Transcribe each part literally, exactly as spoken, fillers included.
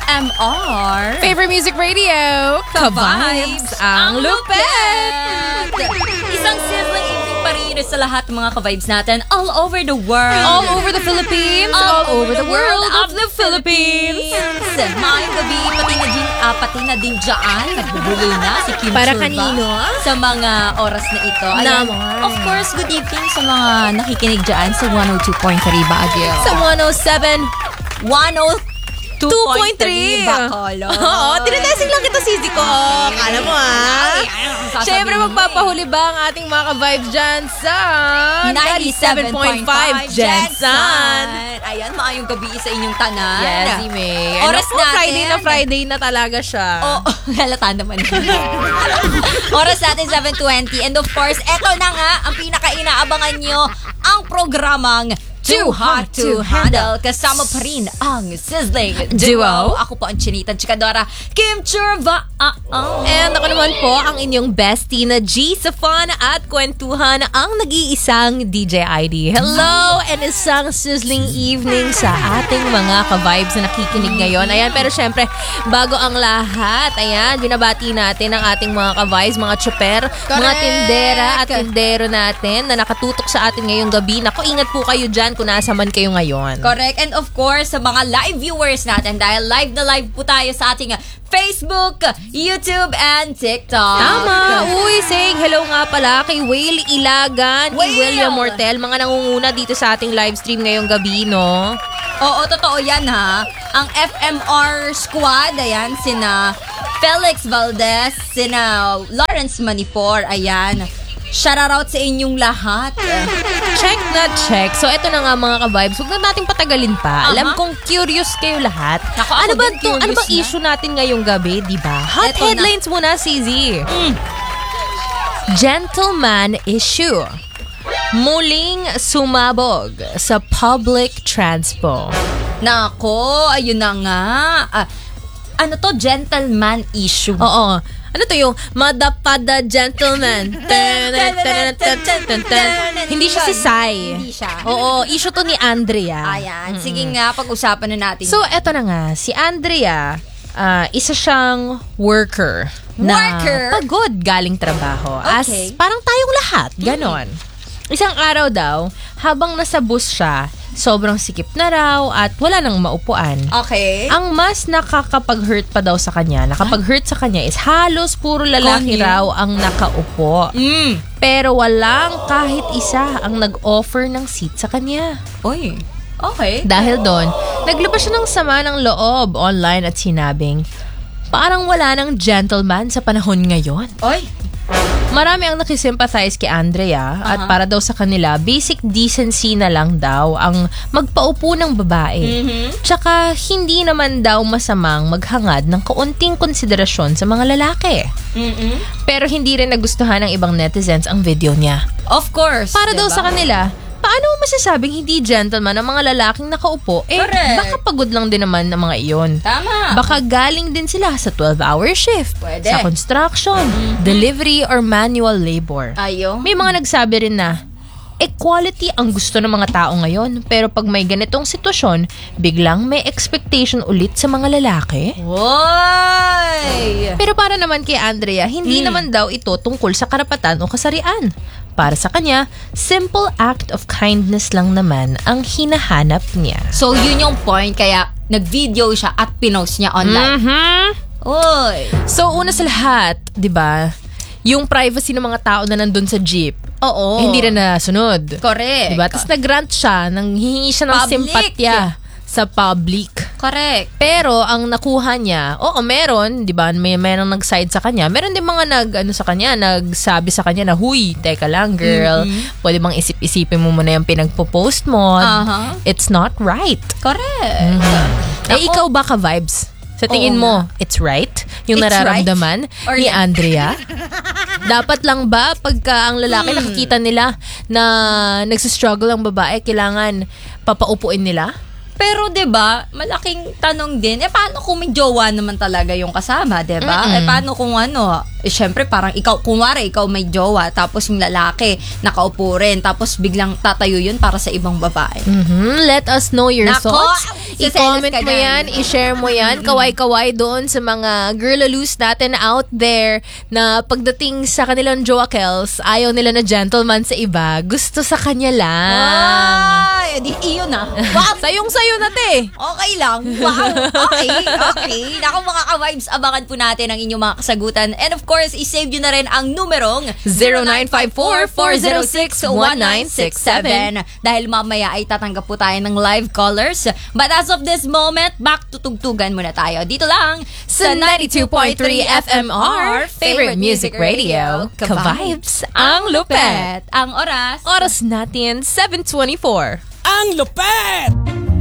M R Favorite Music Radio, Ka-Vibes ang lupet! Isang sizzling evening pa rin sa lahat ng mga ka-vibes natin all over the world. All over the Philippines, all, all over the world of the Philippines. Maayong gabi, pati na din, uh, pati na din dyan. Nagbubulol na si Kim Para Churba kanino? sa mga oras na ito. Ayan, Naman. of course, good evening sa mga nakikinig dyan sa one oh two point three Baguio. Sa one oh seven one oh two point three Bacolod. Oo, tinetesting lang kita, Sisi ko. Kala mo, ah. Siyempre, magpapahuli ba ang ating mga ka-vibes dyan sa ninety-seven point five Jensen? Ayan, maayong gabi sa inyong tanan. Yes, May. Oras ano, natin. Friday na Friday na talaga siya. Oo, oh, halata naman. Oras natin seven twenty. And of course, eto na nga ang pinaka-inaabangan nyo, ang programang Too Hot to Handle. Kasama pa rin ang sizzling duo. Ako po ang Chinita Chikadora, Kim Churba. Uh, uh. And ako naman po, ang inyong bestie na G sa fun at kwentuhan, ang nag-iisang D J I D. Hello! And isang sizzling evening sa ating mga ka-vibes na nakikinig ngayon. Ayan, pero syempre, bago ang lahat, ayan, binabati natin ang ating mga ka-vibes, mga chuper, mga tindera at tindero natin na nakatutok sa atin ngayong gabi. Naku, ingat po kayo dyan kung nasa man kayo ngayon. Correct. And of course, sa mga live viewers natin, dahil live na live po tayo sa ating Facebook, YouTube, and TikTok. Tama. Uy, saying hello nga pala kay Whale Ilagan, kay William Mortel, mga nangunguna dito sa ating live stream ngayong gabi, no? Oo, totoo yan, ha. Ang F M R squad, ayan, sina Felix Valdez, sina Lawrence Manifor, ayan. Shoutout sa inyong lahat. Check na check. So, eto na nga mga ka-vibes. Huwag na natin patagalin pa. Uh-huh. Alam kong curious kayo lahat. Naku, ano ba to? Ano bang na? issue natin ngayong gabi, di ba? Hot Eto headlines na. Muna, C Z. Mm. Gentleman issue. Muling sumabog sa public transpo. Nako, ayun na nga. Ah, ano to? Gentleman issue. Oo. Ano to yung madapada gentleman? Hindi siya si Sai. Hindi siya. Oo, issue to ni Andrea. Ayan. Mm-hmm. Sige nga, pag-usapan na natin. So, eto na nga. Si Andrea, uh, isa siyang worker. Worker? Na pagod galing trabaho. Okay. As parang tayong lahat. Ganon. Mm-hmm. Isang araw daw, habang nasa bus siya, sobrang sikip na raw at wala nang maupuan. Okay. Ang mas nakakapag-hurt pa daw sa kanya, nakapag-hurt sa kanya is halos puro lalaki Konyo? raw ang nakaupo. Mm. Pero walang kahit isa ang nag-offer ng seat sa kanya. Oy. Okay. Dahil doon, naglabas siya ng sama ng loob online at sinabing, parang wala ng gentleman sa panahon ngayon. Oy. Marami ang nakisympathize kay Andrea uh-huh. at para daw sa kanila, basic decency na lang daw ang magpaupo ng babae. Mm-hmm. Tsaka hindi naman daw masamang maghangad ng kaunting konsiderasyon sa mga lalaki. Mm-hmm. Pero hindi rin nagustuhan ng ibang netizens ang video niya. Of course. Para diba? daw sa kanila, paano mo masasabing hindi gentleman ang mga lalaking nakaupo? Eh, correct. Baka pagod lang din naman ng mga iyon. Tama. Baka galing din sila sa twelve-hour shift. Pwede. Sa construction, Mm-hmm. delivery, or manual labor. Ayo. May mga nagsabi rin na, equality ang gusto ng mga tao ngayon. Pero pag may ganitong sitwasyon, biglang may expectation ulit sa mga lalaki. Woy! Pero para naman kay Andrea, hindi Hmm. naman daw ito tungkol sa karapatan o kasarian. Para sa kanya, simple act of kindness lang naman ang hinahanap niya. So, yun yung point. Kaya, nag-video siya at pinost niya online. Mhm. Oy! So, una sa lahat, di ba, yung privacy ng mga tao na nandun sa jeep, Oo. eh, hindi rin nasunod. Correct. Diba? Tapos nag-grant siya, nang hihingi siya ng Public. simpatya sa public. Correct. Pero ang nakuha niya, oo, meron, 'di ba? May merong nag-side sa kanya. Meron din mga nag ano sa kanya, nagsabi sa kanya na, "Huy, teka lang, girl. Mm-hmm. Pwede bang isip-isipin mo muna yung pinagpo-post mo? Uh-huh. It's not right." Correct. Mm-hmm. Eh, ikaw ba ka-vibes? Sa tingin Oo mo, nga. it's right? Yung It's nararamdaman right? Or ni not? Andrea? Dapat lang ba pagka ang lalaki Hmm. nakikita nila na nagsistruggle ang babae, kailangan papaupuin nila? Pero 'di ba, malaking tanong din, eh paano kung may jowa naman talaga yung kasama, 'di ba? Eh paano kung ano, eh syempre parang ikaw, kunwari ikaw may jowa, tapos yung lalaki nakaupo rin, tapos biglang tatayo yun para sa ibang babae. Mhm. Let us know your Nako, thoughts. saselos I-comment ka mo dyan. yan, i-share mo yan, kaway-kaway doon sa mga girlaloos natin out there na pagdating sa kanilang joakels, ayaw nila na gentleman sa iba, gusto sa kanya lang. Ay, di iyo na. Wow, Sayong-sayo na te. okay lang. Wow. Okay, okay. Naku mga ka-vibes, abangan po natin ang inyong mga kasagutan. And of course, isave nyo na rin ang numerong zero nine five four, four zero six, one nine six seven. Dahil mamaya ay tatanggap po tayo ng live callers. But as of this moment, back to tugtugan muna tayo. Dito lang Sa ninety-two point three F M R, favorite music radio, ka-vibes, ang lupet. Ang oras. Oras natin, seven twenty-four. Ang lupet!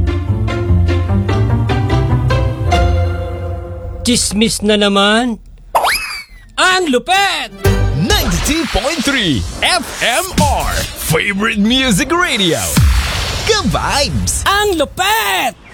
Chismis na naman. Ang lupet! ninety-two point three F M R, favorite music radio. Ka-vibes! Ang lupet!